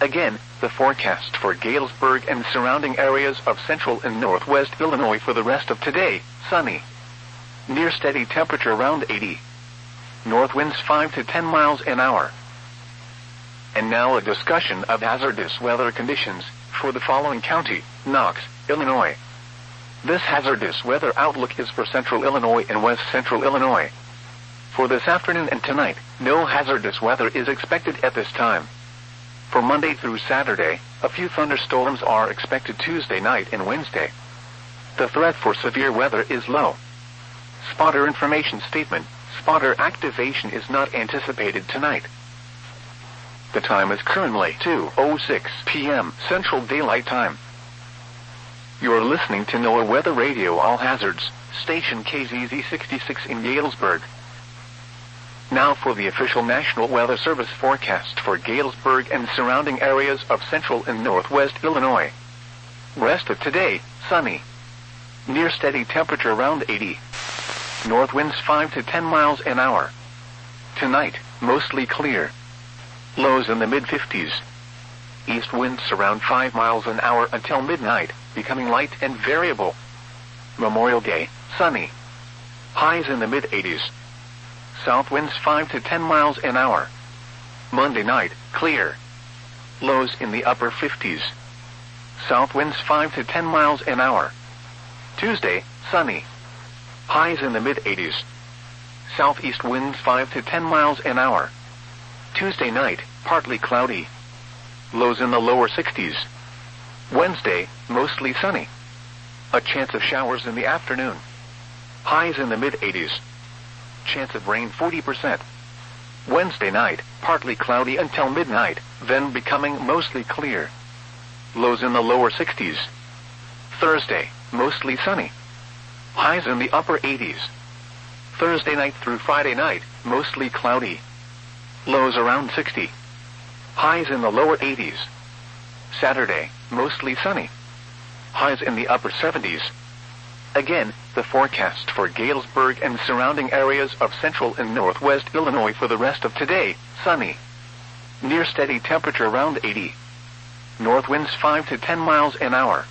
Again, the forecast for Galesburg and surrounding areas of central and northwest Illinois for the rest of today: sunny. Near steady temperature around 80. North winds 5 to 10 miles an hour. And now a discussion of hazardous weather conditions for the following county: Knox, Illinois. This hazardous weather outlook is for central Illinois and west central Illinois. For this afternoon and tonight, no hazardous weather is expected at this time. For Monday through Saturday, a few thunderstorms are expected Tuesday night and Wednesday. The threat for severe weather is low. Spotter information statement: spotter activation is not anticipated tonight. The time is currently 2:06 p.m. Central Daylight Time. You are listening to NOAA Weather Radio All Hazards, station KZZ 66 in Galesburg. Now for the official National Weather Service forecast for Galesburg and surrounding areas of central and northwest Illinois. Rest of today: sunny. Near steady temperature around 80. North winds 5 to 10 miles an hour. Tonight, mostly clear. Lows in the mid-50s. East winds around 5 miles an hour until midnight, becoming light and variable. Memorial Day, sunny. Highs in the mid-80s. South winds 5 to 10 miles an hour. Monday night, clear. Lows in the upper 50s. South winds 5 to 10 miles an hour. Tuesday, sunny. Highs in the mid-80s. Southeast winds 5 to 10 miles an hour. Tuesday night, partly cloudy. Lows in the lower 60s. Wednesday, mostly sunny. A chance of showers in the afternoon. Highs in the mid-80s. Chance of rain 40%. Wednesday night, partly cloudy until midnight, then becoming mostly clear. Lows in the lower 60s. Thursday, mostly sunny. Highs in the upper 80s. Thursday night through Friday night, mostly cloudy. Lows around 60. Highs in the lower 80s. Saturday, mostly sunny. Highs in the upper 70s. Again, the forecast for Galesburg and surrounding areas of central and northwest Illinois for the rest of today: sunny. Near steady temperature around 80. North winds 5 to 10 miles an hour.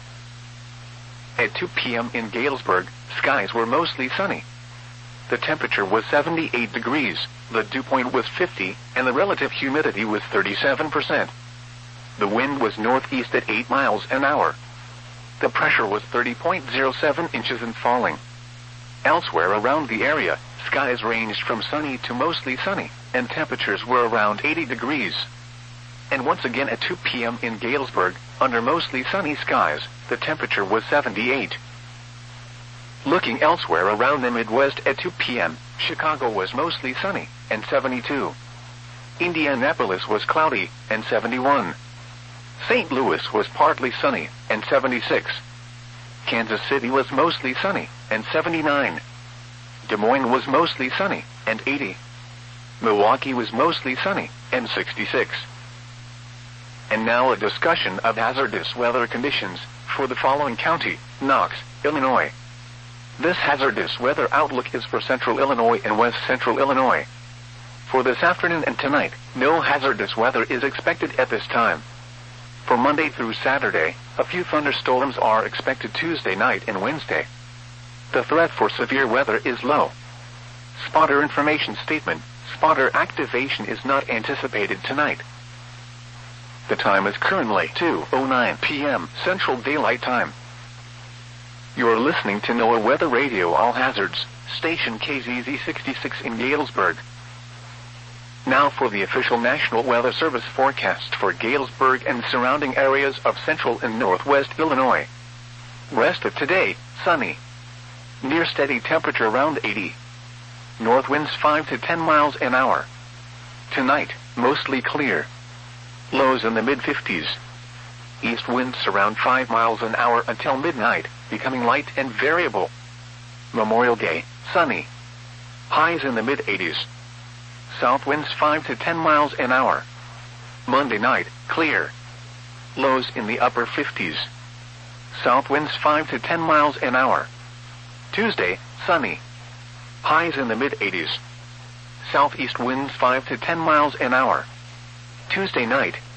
At 2 p.m. in Galesburg, skies were mostly sunny. The temperature was 78 degrees, the dew point was 50, and the relative humidity was 37%. The wind was northeast at 8 miles an hour. The pressure was 30.07 inches and falling. Elsewhere around the area, skies ranged from sunny to mostly sunny, and temperatures were around 80 degrees. And once again at 2 p.m. in Galesburg, under mostly sunny skies, the temperature was 78. Looking elsewhere around the Midwest at 2 p.m., Chicago was mostly sunny, and 72. Indianapolis was cloudy, and 71. St. Louis was partly sunny, and 76. Kansas City was mostly sunny, and 79. Des Moines was mostly sunny, and 80. Milwaukee was mostly sunny, and 66. And now a discussion of hazardous weather conditions for the following county: Knox, Illinois. This hazardous weather outlook is for central Illinois and west central Illinois. For this afternoon and tonight, no hazardous weather is expected at this time. For Monday through Saturday, a few thunderstorms are expected Tuesday night and Wednesday. The threat for severe weather is low. Spotter information statement: spotter activation is not anticipated tonight. The time is currently 2:09 p.m. Central Daylight Time. You are listening to NOAA Weather Radio All Hazards, station KZZ 66 in Galesburg. Now for the official National Weather Service forecast for Galesburg and surrounding areas of central and northwest Illinois. Rest of today: sunny. Near steady temperature around 80. North winds 5 to 10 miles an hour. Tonight, mostly clear. Lows in the mid-50s. East winds around 5 miles an hour until midnight, becoming light and variable. Memorial Day, sunny. Highs in the mid-80s. South winds 5 to 10 miles an hour. Monday night, clear. Lows in the upper 50s. South winds 5 to 10 miles an hour. Tuesday, sunny. Highs in the mid-80s. Southeast winds 5 to 10 miles an hour. Tuesday night,